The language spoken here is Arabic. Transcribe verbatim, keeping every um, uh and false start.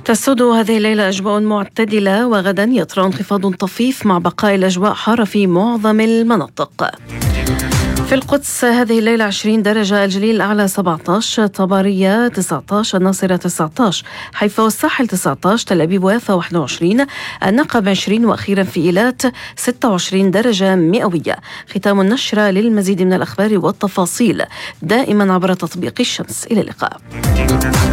تسود هذه الليلة أجواء معتدلة، وغدا يطرأ انخفاض طفيف مع بقاء الأجواء حارة في معظم المناطق. في القدس هذه الليلة عشرين درجة، الجليل الأعلى سبعة عشر، طبرية تسعة عشر، الناصرة تسعة عشر، حيفا والساحل تسعة عشر، تل أبيب ويافا واحد وعشرين، النقب عشرين، وأخيرا في إيلات ستة وعشرين درجة مئوية. ختام النشرة. للمزيد من الأخبار والتفاصيل دائما عبر تطبيق الشمس. إلى اللقاء.